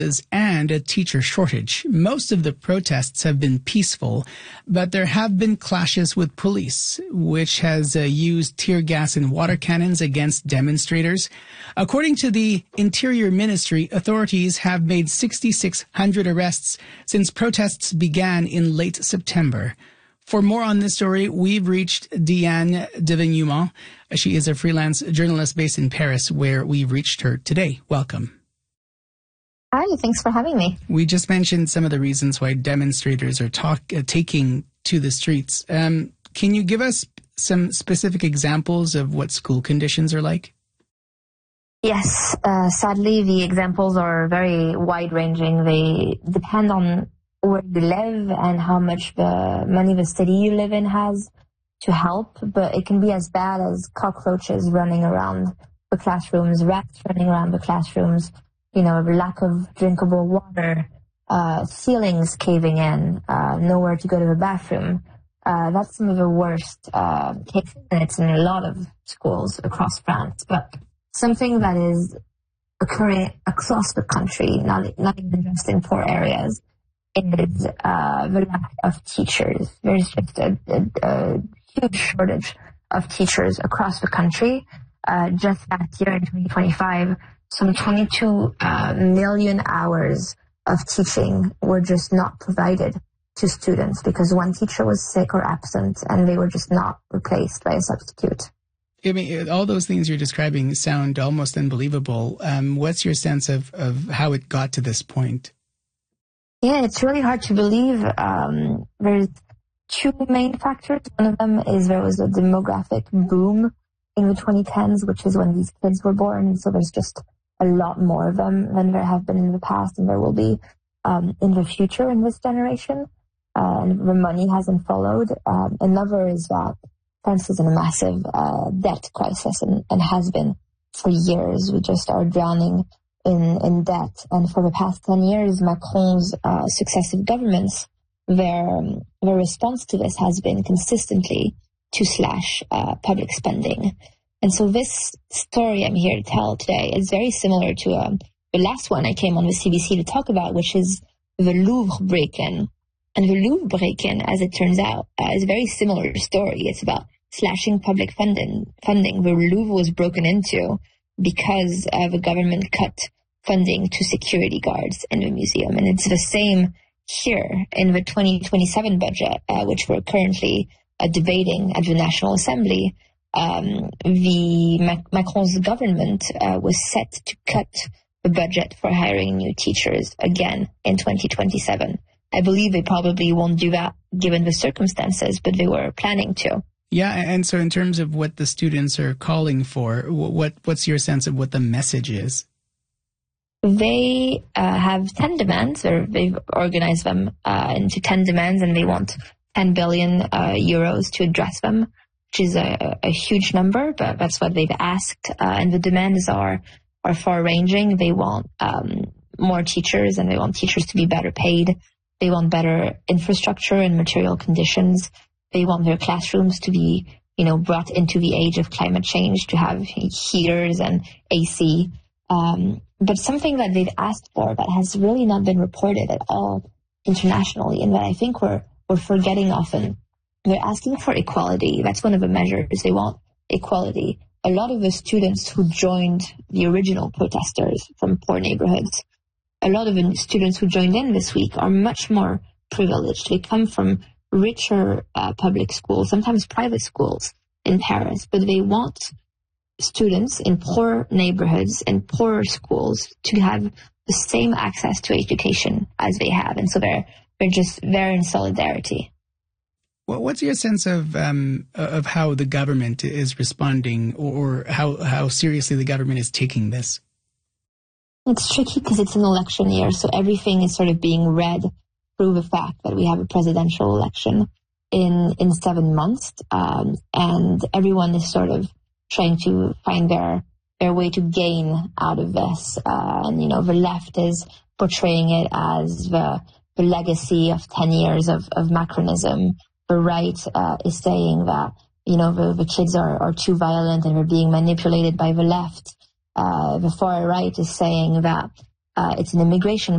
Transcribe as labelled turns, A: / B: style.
A: and a teacher shortage. Most of the protests have been peaceful, but there have been clashes with police, which has used tear gas and water cannons against demonstrators. According to the Interior Ministry, authorities have made 6,600 arrests since protests began in late September. For more on this story, we've reached Diane Devignement. She is a freelance journalist based in Paris, where we've reached her today. Welcome.
B: Hi, thanks for having me.
A: We just mentioned some of the reasons why demonstrators are taking to the streets. Can you give us some specific examples of what school conditions are like?
B: Yes, sadly, the examples are very wide-ranging. They depend on where you live and how much the money the city you live in has to help, but it can be as bad as cockroaches running around the classrooms, rats running around the classrooms, the lack of drinkable water, ceilings caving in, nowhere to go to the bathroom. That's some of the worst cases, and it's in a lot of schools across France. But something that is occurring across the country, not even just in poor areas, is the lack of teachers. There's just a huge shortage of teachers across the country. Just last year in 2025, some 22 million hours of teaching were just not provided to students because one teacher was sick or absent and they were just not replaced by a substitute.
A: I mean, all those things you're describing sound almost unbelievable. What's your sense of how it got to this point?
B: Yeah, it's really hard to believe. There's two main factors. One of them is there was a demographic boom in the 2010s, which is when these kids were born. And so there's just a lot more of them than there have been in the past, and there will be in the future in this generation. And the money hasn't followed. Another is that France is in a massive debt crisis and has been for years. We just are drowning in debt. And for the past 10 years, Macron's successive governments, their response to this has been consistently to slash public spending. And so this story I'm here to tell today is very similar to the last one I came on the CBC to talk about, which is the Louvre break-in. And the Louvre break-in, as it turns out, is a very similar story. It's about slashing public funding. The Louvre was broken into because the government cut funding to security guards in the museum. And it's the same here in the 2027 budget, which we're currently debating at the National Assembly. Macron's government was set to cut the budget for hiring new teachers again in 2027. I believe they probably won't do that given the circumstances, but they were planning to.
A: Yeah, and so in terms of what the students are calling for, what's your sense of what the message is?
B: They have 10 demands, or they've organized them into 10 demands, and they want 10 billion euros to address them, which is a huge number, but that's what they've asked. And the demands are far-ranging. They want more teachers, and they want teachers to be better paid. They want better infrastructure and material conditions. They want their classrooms to be, brought into the age of climate change, to have heaters and AC. But something that they've asked for that has really not been reported at all internationally, and that I think we're forgetting often. They're asking for equality. That's one of the measures. They want equality. A lot of the students who joined the original protesters from poor neighborhoods, a lot of the students who joined in this week are much more privileged. They come from richer public schools, sometimes private schools in Paris, but they want students in poor neighborhoods and poorer schools to have the same access to education as they have. And so they're in solidarity.
A: Well, what's your sense of how the government is responding, or how seriously the government is taking this?
B: It's tricky because it's an election year, so everything is sort of being read through the fact that we have a presidential election in 7 months, and everyone is sort of trying to find their way to gain out of this. And the left is portraying it as the legacy of 10 years of Macronism. The right is saying that, the kids are too violent and they're being manipulated by the left. The far right is saying that it's an immigration